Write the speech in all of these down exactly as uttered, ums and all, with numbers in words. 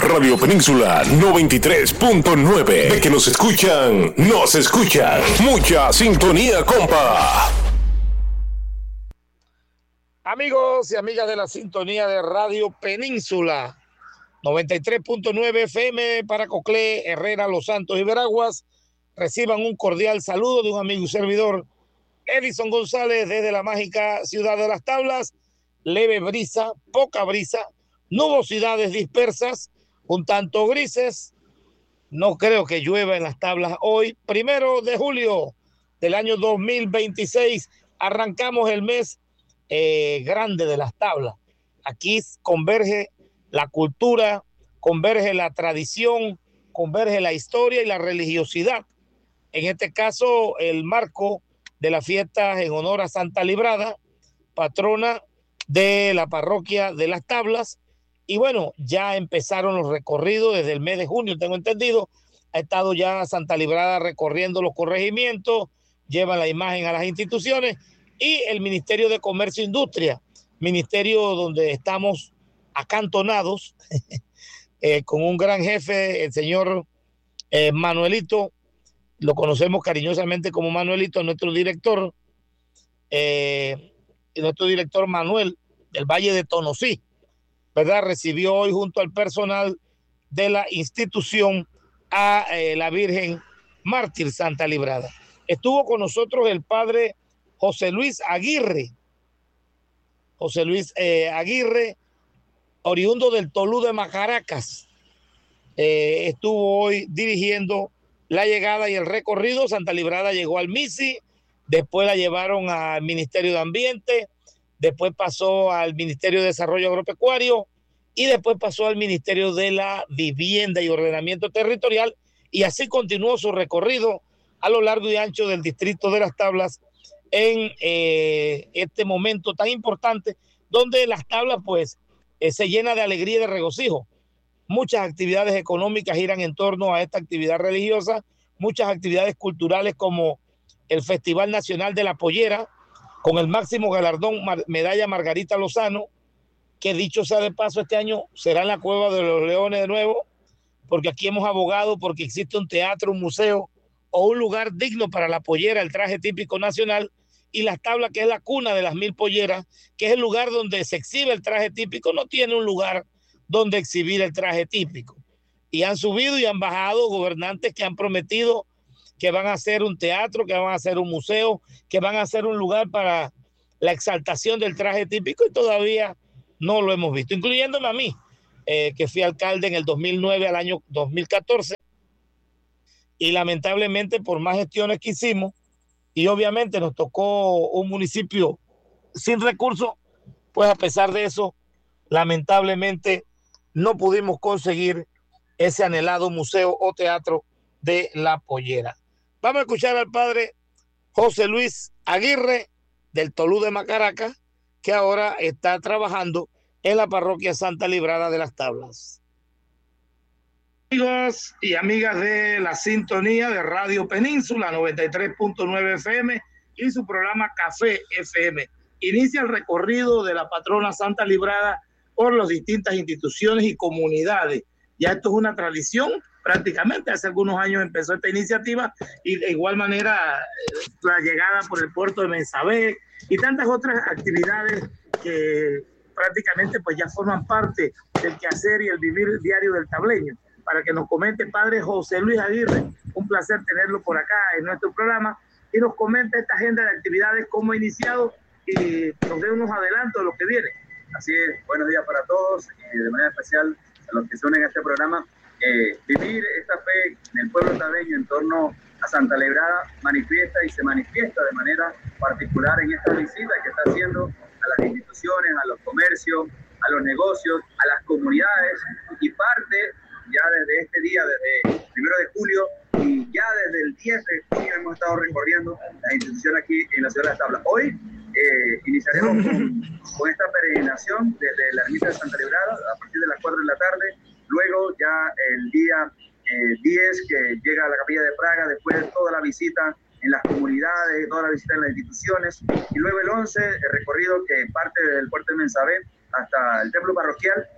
Radio Península noventa y tres punto nueve. De que nos escuchan, nos escuchan. Mucha sintonía, compa. Amigos y amigas de la sintonía de Radio Península noventa y tres punto nueve F M para Coclé, Herrera, Los Santos y Veraguas, reciban un cordial saludo de un amigo y servidor, Edison González, desde la mágica ciudad de Las Tablas. Leve brisa, poca brisa, nubosidades dispersas, un tanto grises. No creo que llueva en Las Tablas hoy, primero de julio del año dos mil veintiséis. Arrancamos el mes eh, grande de Las Tablas. Aquí converge la cultura, converge la tradición, converge la historia y la religiosidad. En este caso, el marco de las fiestas en honor a Santa Librada, patrona de la parroquia de Las Tablas. Y bueno, ya empezaron los recorridos desde el mes de junio, tengo entendido. Ha estado ya Santa Librada recorriendo los corregimientos, llevan la imagen a las instituciones, y el Ministerio de Comercio e Industria, ministerio donde estamos acantonados, eh, con un gran jefe, el señor eh, Manuelito, lo conocemos cariñosamente como Manuelito, nuestro director, eh, nuestro director Manuel, del Valle de Tonosí, ¿verdad? Recibió hoy junto al personal de la institución a eh, la Virgen Mártir Santa Librada. Estuvo con nosotros el padre José Luis Aguirre, José Luis eh, Aguirre, oriundo del Tolú de Macaracas. Eh, estuvo hoy dirigiendo la llegada y el recorrido. Santa Librada llegó al MISI, después la llevaron al Ministerio de Ambiente, después pasó al Ministerio de Desarrollo Agropecuario y después pasó al Ministerio de la Vivienda y Ordenamiento Territorial, y así continuó su recorrido a lo largo y ancho del distrito de Las Tablas en eh, este momento tan importante, donde Las Tablas pues eh, se llena de alegría y de regocijo. Muchas actividades económicas giran en torno a esta actividad religiosa, muchas actividades culturales como el Festival Nacional de la Pollera, con el máximo galardón Mar- Medalla Margarita Lozano, que dicho sea de paso, este año será en la Cueva de los Leones de nuevo, porque aquí hemos abogado porque existe un teatro, un museo o un lugar digno para la pollera, el traje típico nacional, y Las Tablas, que es la cuna de las mil polleras, que es el lugar donde se exhibe el traje típico, no tiene un lugar donde exhibir el traje típico. Y han subido y han bajado gobernantes que han prometido que van a hacer un teatro, que van a hacer un museo, que van a hacer un lugar para la exaltación del traje típico, y todavía no lo hemos visto, incluyéndome a mí, eh, que fui alcalde en el dos mil nueve al año dos mil catorce, y lamentablemente por más gestiones que hicimos, y obviamente nos tocó un municipio sin recursos, pues a pesar de eso, lamentablemente no pudimos conseguir ese anhelado museo o teatro de la pollera. Vamos a escuchar al padre José Luis Aguirre del Tolú de Macaracas, que ahora está trabajando en la parroquia Santa Librada de Las Tablas. Amigos y amigas de la sintonía de Radio Península noventa y tres punto nueve F M y su programa Café F M. Inicia el recorrido de la patrona Santa Librada por las distintas instituciones y comunidades. Ya esto es una tradición, prácticamente hace algunos años empezó esta iniciativa, y de igual manera la llegada por el puerto de Mensabé y tantas otras actividades que prácticamente pues ya forman parte del quehacer y el vivir diario del tableño. Para que nos comente padre José Luis Aguirre, un placer tenerlo por acá en nuestro programa, y nos comente esta agenda de actividades, cómo ha iniciado y nos dé unos adelantos de lo que viene. Así es, buenos días para todos, y de manera especial a los que se unen a este programa. Eh, vivir esta fe en el pueblo tableño en torno a Santa Librada manifiesta y se manifiesta de manera particular en esta visita que está haciendo a las instituciones, a los comercios, a los negocios, a las comunidades, y parte ya desde este día, desde el primero de julio, y ya desde el diez de junio hemos estado recorriendo las instituciones aquí en la ciudad de Las Tablas. Hoy eh, iniciaremos con, con esta peregrinación desde la ermita de Santa Librada a partir de las cuatro de la tarde, luego ya el día eh, diez que llega a la Capilla de Praga, después de toda la visita en las comunidades, toda la visita en las instituciones, y luego el once el recorrido que parte del puerto de Mensabé hasta el templo parroquial,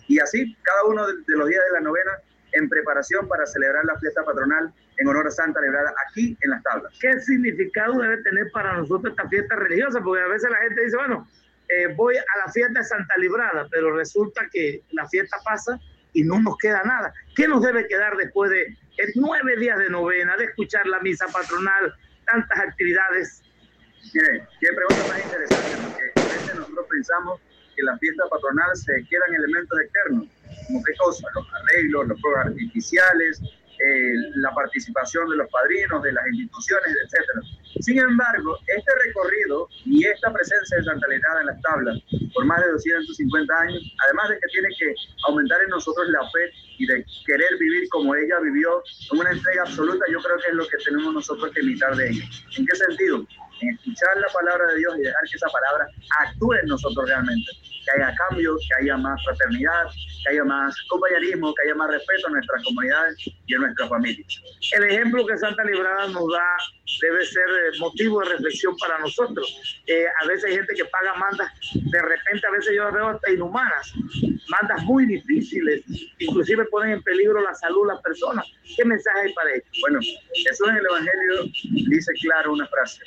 Y así, cada uno de, de los días de la novena en preparación para celebrar la fiesta patronal en honor a Santa Librada aquí en Las Tablas. ¿Qué significado debe tener para nosotros esta fiesta religiosa? Porque a veces la gente dice, bueno, eh, voy a la fiesta de Santa Librada, pero resulta que la fiesta pasa y no nos queda nada. ¿Qué nos debe quedar después de eh, nueve días de novena, de escuchar la misa patronal, tantas actividades? Mire, qué pregunta más interesante, porque a veces nosotros pensamos que la fiesta patronal se quedan elementos externos, como qué cosa, los arreglos, los fuegos artificiales, eh, la participación de los padrinos, de las instituciones, etcétera. Sin embargo, este recorrido y esta presencia de Santa Librada en Las Tablas por más de doscientos cincuenta años, además de que tiene que aumentar en nosotros la fe y de querer vivir como ella vivió, con una entrega absoluta, yo creo que es lo que tenemos nosotros que imitar de ella. ¿En qué sentido? En escuchar la palabra de Dios y dejar que esa palabra actúe en nosotros realmente. Que haya cambios, que haya más fraternidad, que haya más compañerismo, que haya más respeto en nuestras comunidades y en nuestras familias. El ejemplo que Santa Librada nos da debe ser motivo de reflexión para nosotros. Eh, a veces hay gente que paga mandas, de repente a veces yo las veo hasta inhumanas, mandas muy difíciles, inclusive ponen en peligro la salud de las personas. ¿Qué mensaje hay para ellos? Bueno, eso en el Evangelio dice claro una frase: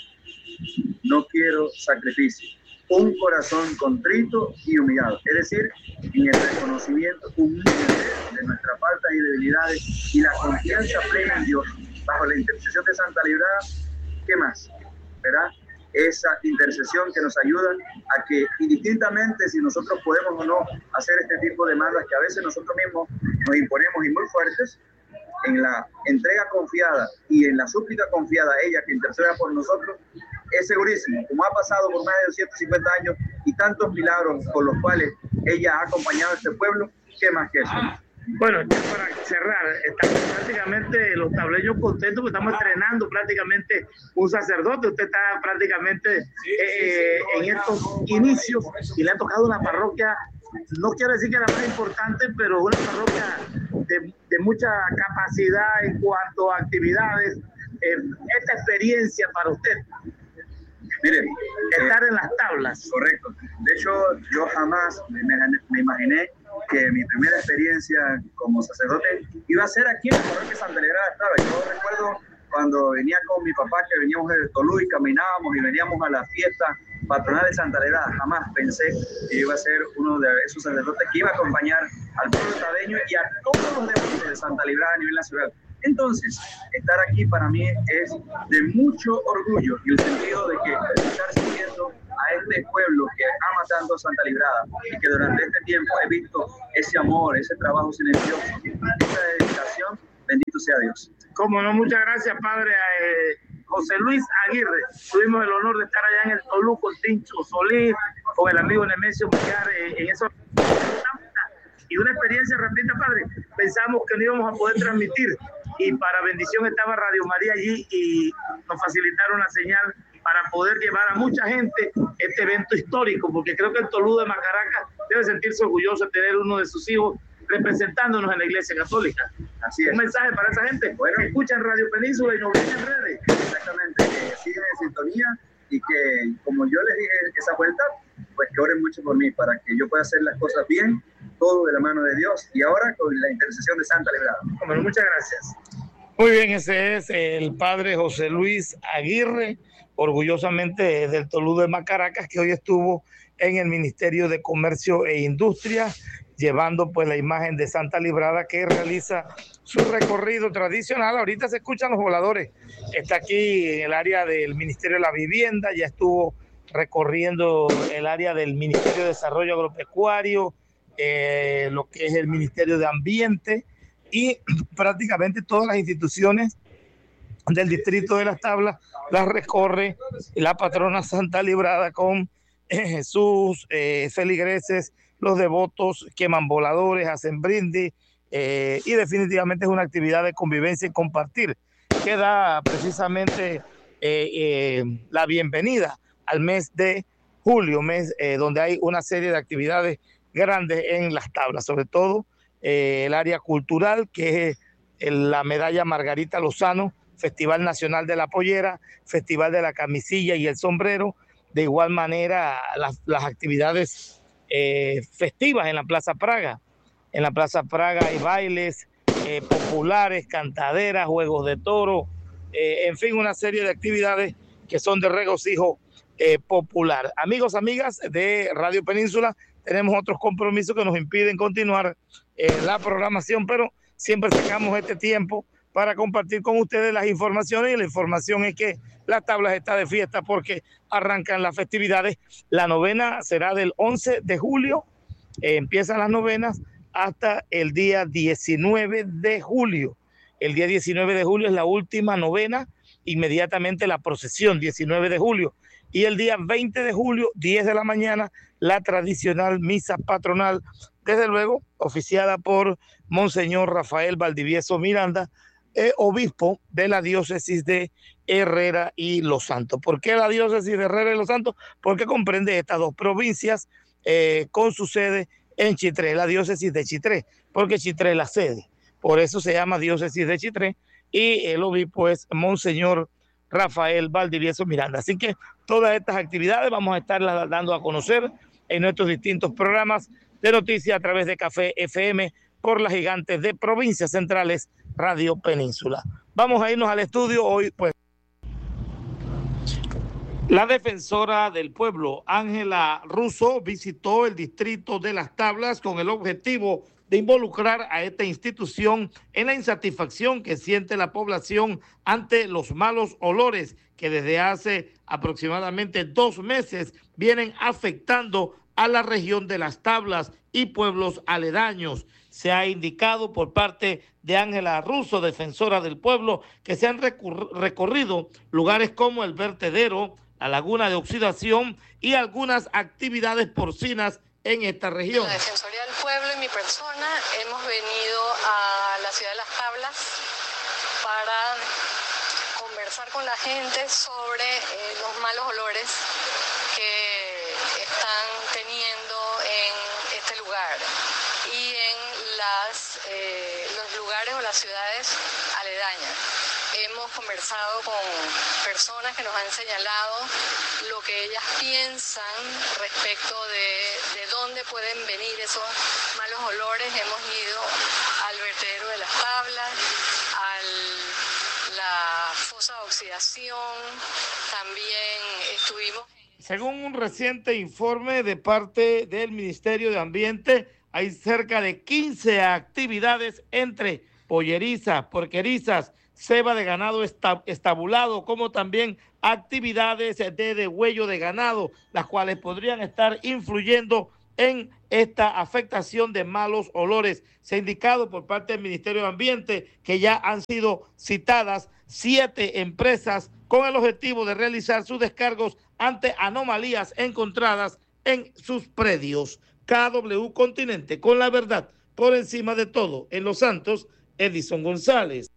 no quiero sacrificio, un corazón contrito y humillado. Es decir, en el reconocimiento humilde de nuestras faltas y debilidades y la confianza plena en Dios, bajo la intercesión de Santa Librada. ¿Qué más? ¿Verdad? Esa intercesión que nos ayuda a que, indistintamente si nosotros podemos o no hacer este tipo de demandas que a veces nosotros mismos nos imponemos y muy fuertes, en la entrega confiada y en la súplica confiada a ella que interceda por nosotros, es segurísimo, como ha pasado por más de doscientos cincuenta años y tantos milagros con los cuales ella ha acompañado a este pueblo, ¿qué más que eso? Bueno, ya para cerrar, estamos prácticamente los tableños contentos porque estamos estrenando prácticamente un sacerdote. Usted está prácticamente sí, eh, sí, sí, en estos inicios y le ha tocado una parroquia, no quiero decir que la más importante, pero una parroquia de, de mucha capacidad en cuanto a actividades. Eh, esta experiencia para usted. Miren, estar eh, en Las Tablas. Correcto. De hecho, yo jamás me, me imaginé que mi primera experiencia como sacerdote iba a ser aquí en la parroquia Santa Librada de Las Tablas. Yo recuerdo cuando venía con mi papá, que veníamos de Tolú y caminábamos y veníamos a la fiesta patronal de Santa Librada. Jamás pensé que iba a ser uno de esos sacerdotes que iba a acompañar al pueblo tabeño y a todos los devotos de Santa Librada a nivel nacional. Entonces, estar aquí para mí es de mucho orgullo, en el sentido de que estar sirviendo a este pueblo que ama tanto a Santa Librada y que durante este tiempo he visto ese amor, ese trabajo silencioso, esa dedicación, bendito sea Dios. Cómo no, muchas gracias, padre eh, José Luis Aguirre. Tuvimos el honor de estar allá en el Tolú con Tincho Solís, con el amigo Nemesio Millar, eh, en eso. Y una experiencia, repita, padre, pensamos que no íbamos a poder transmitir, y para bendición estaba Radio María allí y nos facilitaron la señal para poder llevar a mucha gente este evento histórico, porque creo que el Tolú de Macaracas debe sentirse orgulloso de tener uno de sus hijos representándonos en la Iglesia Católica. Así es. Un mensaje para esa gente, bueno, que escuchan Radio Península y nos ven en redes. Exactamente, que siguen en sintonía y que, como yo les dije esa vuelta, pues que oren mucho por mí para que yo pueda hacer las cosas bien, todo de la mano de Dios y ahora con la intercesión de Santa Librada. Bueno, muchas gracias. Muy bien, ese es el padre José Luis Aguirre, orgullosamente del Tolú de Macaracas, que hoy estuvo en el Ministerio de Comercio e Industria, llevando pues la imagen de Santa Librada, que realiza su recorrido tradicional. Ahorita se escuchan los voladores. Está aquí en el área del Ministerio de la Vivienda, ya estuvo recorriendo el área del Ministerio de Desarrollo Agropecuario, eh, lo que es el Ministerio de Ambiente, y prácticamente todas las instituciones del distrito de Las Tablas las recorre la patrona Santa Librada con eh, sus eh, feligreses, los devotos queman voladores, hacen brindis, eh, y definitivamente es una actividad de convivencia y compartir que da precisamente eh, eh, la bienvenida al mes de julio, mes eh, donde hay una serie de actividades grandes en Las Tablas, sobre todo eh, el área cultural, que es el, la medalla Margarita Lozano, Festival Nacional de la Pollera, Festival de la Camisilla y el Sombrero. De igual manera, las, las actividades eh, festivas en la Plaza Praga. En la Plaza Praga hay bailes eh, populares, cantaderas, juegos de toro, eh, en fin, una serie de actividades que son de regocijo eh, popular. Amigos, amigas de Radio Península, tenemos otros compromisos que nos impiden continuar eh, la programación, pero siempre sacamos este tiempo para compartir con ustedes las informaciones, y la información es que las tablas están de fiesta porque arrancan las festividades. La novena será del once de julio, eh, empiezan las novenas hasta el día diecinueve de julio. El día diecinueve de julio es la última novena, inmediatamente la procesión, diecinueve de julio. Y el día veinte de julio, diez de la mañana, la tradicional misa patronal, desde luego oficiada por Monseñor Rafael Valdivieso Miranda, eh, obispo de la diócesis de Herrera y Los Santos. ¿Por qué la diócesis de Herrera y Los Santos? Porque comprende estas dos provincias eh, con su sede en Chitré, la diócesis de Chitré, porque Chitré es la sede. Por eso se llama diócesis de Chitré y el obispo es Monseñor Rafael Valdivieso Miranda. Así que todas estas actividades vamos a estarlas dando a conocer en nuestros distintos programas de noticias a través de Café F M por las gigantes de Provincias Centrales, Radio Península. Vamos a irnos al estudio hoy, pues. La defensora del pueblo, Ángela Russo, visitó el distrito de Las Tablas con el objetivo de involucrar a esta institución en la insatisfacción que siente la población ante los malos olores que desde hace aproximadamente dos meses vienen afectando a la región de Las Tablas y pueblos aledaños. Se ha indicado por parte de Ángela Russo, defensora del pueblo, que se han recorrido lugares como el vertedero, la laguna de oxidación y algunas actividades porcinas en esta región. La Defensoría del Pueblo y mi persona hemos venido a la ciudad de Las Tablas para conversar con la gente sobre eh, los malos olores que están teniendo en este lugar y en las, eh, los lugares o las ciudades aledañas. Hemos conversado con personas que nos han señalado lo que ellas piensan respecto de, de dónde pueden venir esos malos olores. Hemos ido al vertedero de Las Tablas, a la fosa de oxidación, también estuvimos... Según un reciente informe de parte del Ministerio de Ambiente, hay cerca de quince actividades entre pollerizas, porquerizas, ceba de ganado estabulado, como también actividades de degüello de ganado, las cuales podrían estar influyendo en esta afectación de malos olores. Se ha indicado por parte del Ministerio de Ambiente que ya han sido citadas siete empresas con el objetivo de realizar sus descargos ante anomalías encontradas en sus predios. K W Continente, con la verdad por encima de todo. En Los Santos, Edison González.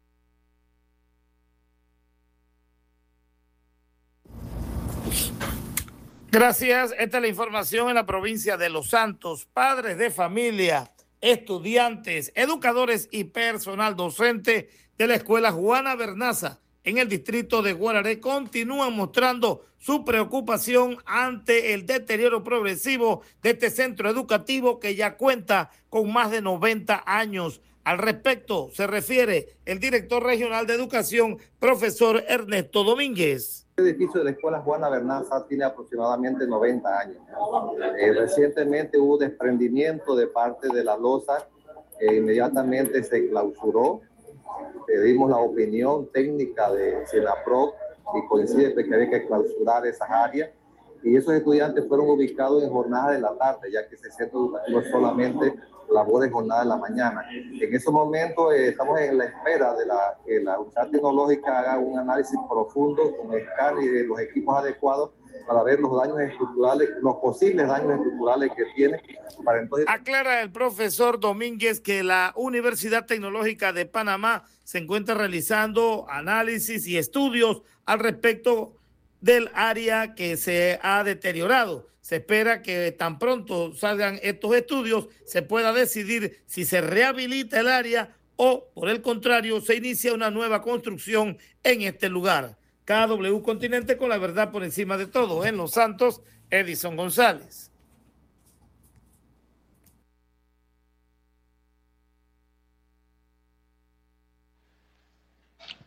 Gracias. Esta es la información en la provincia de Los Santos. Padres de familia, estudiantes, educadores y personal docente de la escuela Juana Bernaza en el distrito de Guararé continúan mostrando su preocupación ante el deterioro progresivo de este centro educativo que ya cuenta con más de noventa años. Al respecto se refiere el director regional de educación, profesor Ernesto Domínguez. El edificio de la escuela Juana Bernaza tiene aproximadamente noventa años. Eh, recientemente hubo desprendimiento de parte de la losa, eh, inmediatamente se clausuró. Pedimos la opinión técnica de SENAPROC y coincide que había que clausurar esas áreas. Y esos estudiantes fueron ubicados en jornada de la tarde, ya que ese centro educativo solamente labora en jornada de la mañana. En ese momento eh, estamos en la espera de la, que la unidad tecnológica haga un análisis profundo con escáner y de los equipos adecuados para ver los daños estructurales, los posibles daños estructurales que tiene. Para entonces... Aclara el profesor Domínguez que la Universidad Tecnológica de Panamá se encuentra realizando análisis y estudios al respecto del área que se ha deteriorado. Se espera que tan pronto salgan estos estudios se pueda decidir si se rehabilita el área o, por el contrario, se inicia una nueva construcción en este lugar. K W Continente, con la verdad por encima de todo. En Los Santos, Edison González.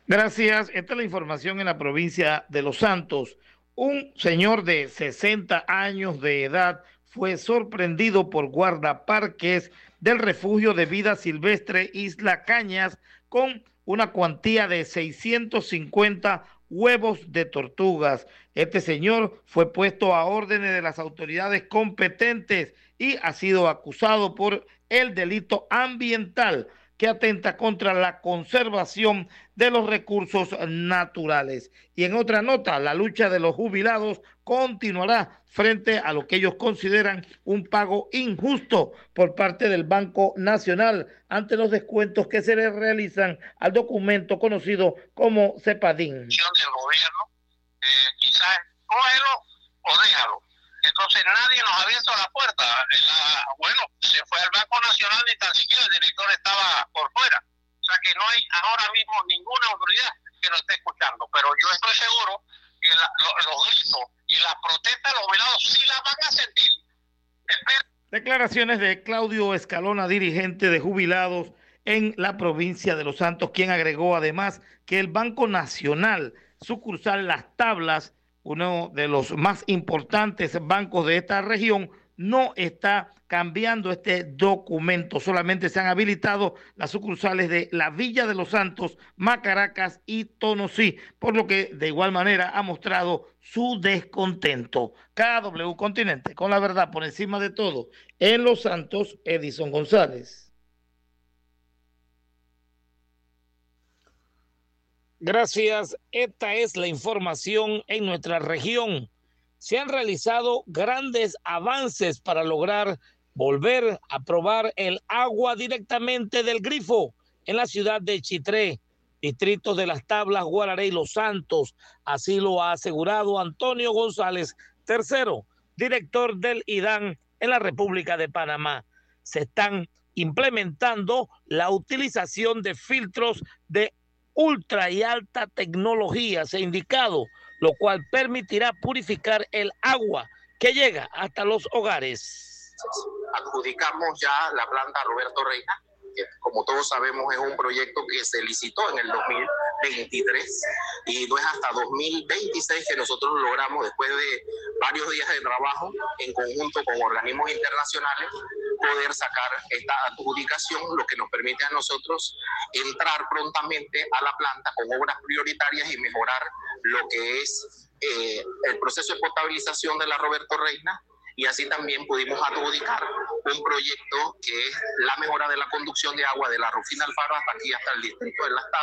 Gracias. Esta es la información en la provincia de Los Santos. Un señor de sesenta años de edad fue sorprendido por guardaparques del refugio de vida silvestre Isla Cañas con una cuantía de seiscientos cincuenta huevos de tortugas. Este señor fue puesto a órdenes de las autoridades competentes y ha sido acusado por el delito ambiental que atenta contra la conservación de los recursos naturales. Y en otra nota, la lucha de los jubilados continuará frente a lo que ellos consideran un pago injusto por parte del Banco Nacional ante los descuentos que se les realizan al documento conocido como CEPADIN. Del gobierno, eh, quizás cógelo o déjalo. Entonces nadie nos ha abierto la puerta. La, bueno, se fue al Banco Nacional, ni tan siquiera el director estaba por fuera. O sea que no hay ahora mismo ninguna autoridad que nos esté escuchando. Pero yo estoy seguro que la, lo, los gritos y las protestas de los jubilados sí las van a sentir. Espero. Declaraciones de Claudio Escalona, dirigente de jubilados en la provincia de Los Santos, quien agregó además que el Banco Nacional, sucursal Las Tablas, uno de los más importantes bancos de esta región, no está cambiando este documento. Solamente se han habilitado las sucursales de la Villa de Los Santos, Macaracas y Tonosí, por lo que de igual manera ha mostrado su descontento. K W Continente, con la verdad por encima de todo. En Los Santos, Edison González. Gracias. Esta es la información en nuestra región. Se han realizado grandes avances para lograr volver a probar el agua directamente del grifo en la ciudad de Chitré, distritos de Las Tablas, Guararé y Los Santos. Así lo ha asegurado Antonio González tercero, director del IDAN en la República de Panamá. Se están implementando la utilización de filtros de ultra y alta tecnología, se ha indicado, lo cual permitirá purificar el agua que llega hasta los hogares. Adjudicamos ya la planta Roberto Reina, que como todos sabemos es un proyecto que se licitó en el dos mil veintitrés y no es hasta dos mil veintiséis que nosotros logramos, después de varios días de trabajo en conjunto con organismos internacionales, poder sacar esta adjudicación, lo que nos permite a nosotros entrar prontamente a la planta con obras prioritarias y mejorar lo que es eh, el proceso de potabilización de la Roberto Reina, y así también pudimos adjudicar un proyecto que es la mejora de la conducción de agua de la Rufina Alfaro hasta aquí, hasta el distrito de Las Tablas.